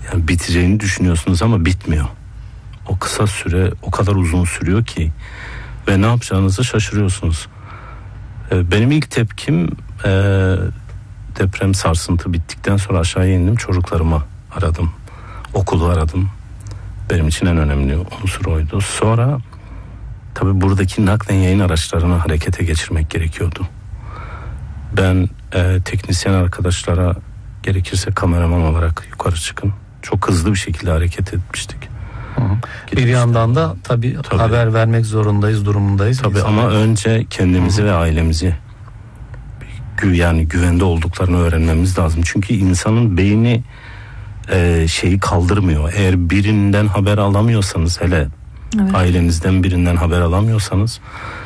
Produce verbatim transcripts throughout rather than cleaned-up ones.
Yani biteceğini düşünüyorsunuz ama bitmiyor. O kısa süre o kadar uzun sürüyor ki ve ne yapacağınızı şaşırıyorsunuz. Benim ilk tepkim e, deprem sarsıntı bittikten sonra aşağıya indim, çocuklarımı aradım, okulu aradım. Benim için en önemli unsur oydu. Sonra tabii buradaki naklen yayın araçlarını harekete geçirmek gerekiyordu. Ben e, teknisyen arkadaşlara gerekirse kameraman olarak yukarı çıkın. Çok hızlı bir şekilde hareket etmiştik. Hı hı. Bir yandan da tabii, tabii haber vermek zorundayız, durumundayız. Tabii insanlar. Ama önce kendimizi hı hı. ve ailemizi yani güvende olduklarını öğrenmemiz lazım. Çünkü insanın beyni e, şeyi kaldırmıyor. Eğer birinden haber alamıyorsanız, hele evet. ailenizden birinden haber alamıyorsanız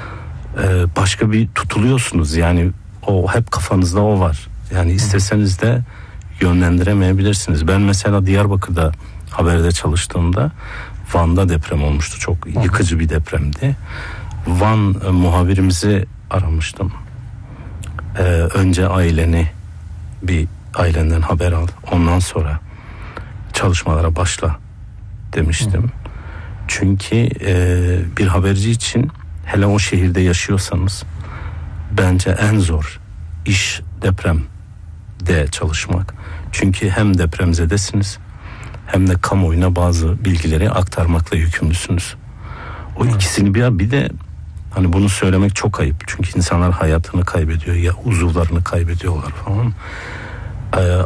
e, başka bir tutuluyorsunuz. Yani o hep kafanızda o var. Yani isteseniz de yönlendiremeyebilirsiniz. Ben mesela Diyarbakır'da haberde çalıştığımda Van'da deprem olmuştu. Çok yıkıcı bir depremdi. Van e, muhabirimizi aramıştım. Ee, önce aileni bir ailenden haber al. Ondan sonra çalışmalara başla demiştim. Hı. Çünkü e, bir haberci için hele o şehirde yaşıyorsanız bence en zor iş depremde çalışmak. Çünkü hem depremzedesiniz hem de kamuoyuna bazı bilgileri aktarmakla yükümlüsünüz. O Hı. ikisini bir bir de hani bunu söylemek çok ayıp. Çünkü insanlar hayatını kaybediyor ya uzuvlarını kaybediyorlar falan. Ee,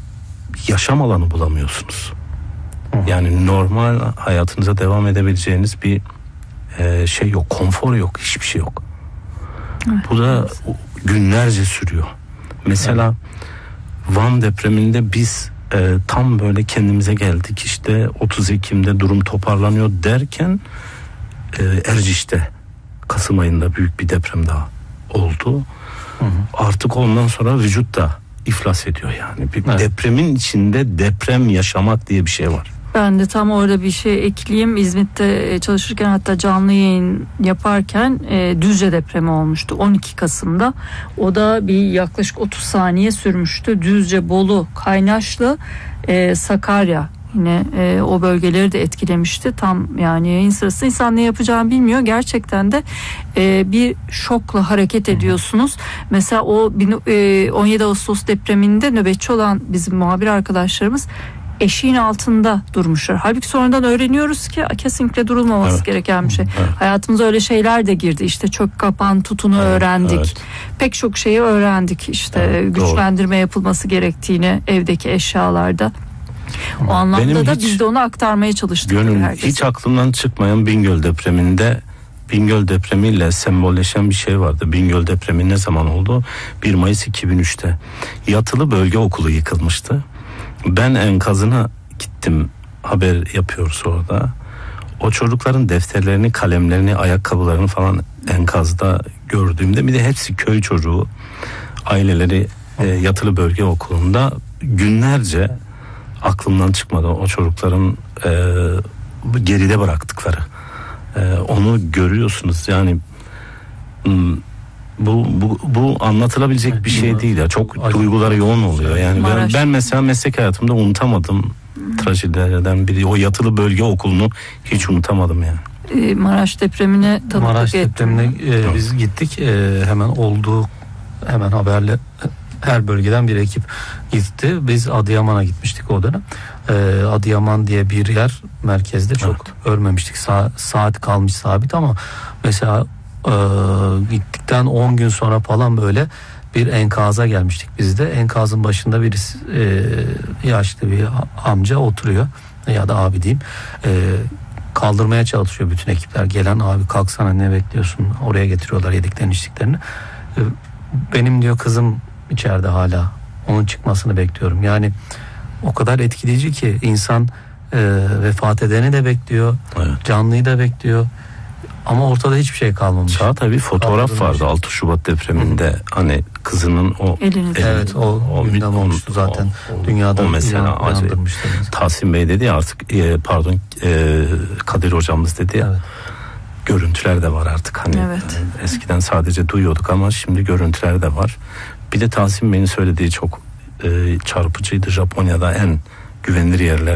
yaşam alanı bulamıyorsunuz. Hı. Yani normal hayatınıza devam edebileceğiniz bir e, şey yok. Konfor yok. Hiçbir şey yok. Evet. Bu da günlerce sürüyor. Mesela evet. Van depreminde biz e, tam böyle kendimize geldik. İşte otuz Ekim'de durum toparlanıyor derken e, Erciş'te Kasım ayında büyük bir deprem daha oldu. Hı hı. Artık ondan sonra vücut da iflas ediyor yani. Bir evet. Depremin içinde deprem yaşamak diye bir şey var. Ben de tam orada bir şey ekleyeyim. İzmit'te çalışırken, hatta canlı yayın yaparken e, Düzce depremi olmuştu on iki Kasım'da. O da bir yaklaşık otuz saniye sürmüştü. Düzce, Bolu, Kaynaşlı, e, Sakarya yine e, o bölgeleri de etkilemişti. Tam yani yayın sırasında insan ne yapacağını bilmiyor. Gerçekten de e, bir şokla hareket ediyorsunuz. Mesela o e, on yedi Ağustos depreminde nöbetçi olan bizim muhabir arkadaşlarımız eşiğin altında durmuşlar. Halbuki sonradan öğreniyoruz ki kesinlikle durulmaması evet. gereken bir şey. Evet. Hayatımıza öyle şeyler de girdi. İşte çök kapan tutunu evet. öğrendik. Evet. Pek çok şeyi öğrendik. İşte evet, güçlendirme doğru. yapılması gerektiğini evdeki eşyalarda. O anlamda Benim da hiç, biz de onu aktarmaya çalıştık. Gönül, hiç aklımdan çıkmayan Bingöl depreminde Bingöl depremiyle sembolleşen bir şey vardı. Bingöl depremi ne zaman oldu? bir Mayıs iki bin üçte. Yatılı bölge okulu yıkılmıştı. Ben enkazına gittim, haber yapıyoruz orada. O çocukların defterlerini, kalemlerini, ayakkabılarını falan enkazda gördüğümde, bir de hepsi köy çocuğu, aileleri e, yatılı bölge okulunda, günlerce aklımdan çıkmadı o çocukların e, geride bıraktıkları. E, onu görüyorsunuz yani. Bu, bu bu anlatılabilecek bir şey değil ya. Çok Acı. duyguları yoğun oluyor. Yani ben, ben mesela meslek hayatımda unutamadım trajedilerden biri. O yatılı bölge okulunu hiç unutamadım yani. Maraş depremine tanıklık Maraş depremine e, biz gittik. E, hemen olduğu hemen haberle her bölgeden bir ekip gitti. Biz Adıyaman'a gitmiştik o dönem. E, Adıyaman diye bir yer merkezde, çok evet. örmemiştik. Sa- saat kalmış sabit ama mesela Ee, gittikten on gün sonra falan böyle bir enkaza gelmiştik biz de. Enkazın başında birisi e, yaşlı bir amca oturuyor ya da abi diyeyim, e, kaldırmaya çalışıyor bütün ekipler. Gelen abi kalksana, ne bekliyorsun, oraya getiriyorlar yediklerini içtiklerini. E, benim diyor kızım içeride hala, onun çıkmasını bekliyorum. Yani o kadar etkileyici ki insan e, vefat edeni de bekliyor, evet. canlıyı da bekliyor. Ama ortada hiçbir şey kalmamış. Çağatay, bir fotoğraf Kaldırmış. vardı altı Şubat depreminde. Hı. Hani kızının o elini, evet o, o gündem olmuştu zaten. O, Dünyada o mesela Tahsin Bey dedi ya artık e, pardon e, Kadir hocamız dedi ya. Evet. Görüntüler de var artık hani. Evet. E, eskiden sadece duyuyorduk ama şimdi görüntüler de var. Bir de Tahsin Bey'in söylediği çok e, çarpıcıydı. Japonya'da en güvenilir yerler